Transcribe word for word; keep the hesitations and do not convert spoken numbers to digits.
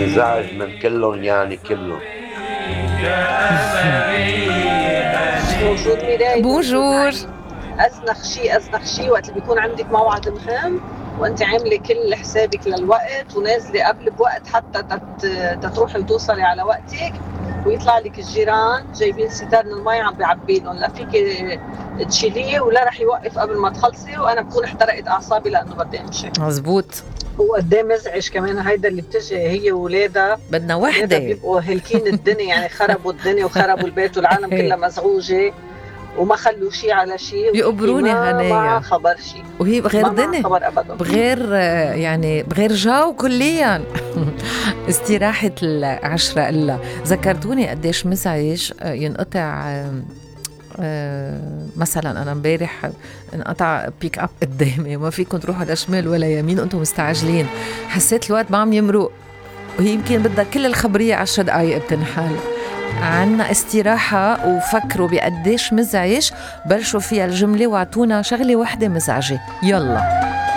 بنزعج من كلهم يعني كلهم. بونجور ميراي، بونجور بونجور. نعيم. أزنخ شي أزنخ شي وقت اللي بيكون عندك موعد مهم وأنت عاملة كل حسابك للوقت ونازلة قبل بوقت حتى تت... تتروحي وتوصلي على وقتك، ويطلع لك الجيران جايبين ستارن المي عم بيعبينهم، لا فيك تشيليه ولا رح يوقف قبل ما تخلصي، وأنا بكون احترقت أعصابي لأنه بدي أمشي. مزبوط. وقد ايه مزعج كمان هيدا اللي بتجي هي وولادها، بدنا ولادها وحدة. بيبقوا هلكين الدنيا يعني خربوا الدنيا وخربوا البيت والعالم كلها مزعوجة وما خلوا شيء على شيء، يقبروني ما هنايا. ما خبر شيء، وهي بغير ما معها دنيا، خبر ابدا، بغير يعني بغير جو كليا. استراحة العشرة إلا ذكرتوني قديش مزعج ينقطع. مثلا أنا مبارح انقطع بيك أب قدامي وما فيكم تروحوا لا شمال ولا يمين وأنتم مستعجلين، حسيت الوقت ما عم يمرق، وهي يمكن بدها كل الخبرية عشر دقايق بتنحل. عنا استراحة وفكروا بقديش مزعج، بلشوا فيها الجملة واعطونا شغلة واحدة مزعجة. يلا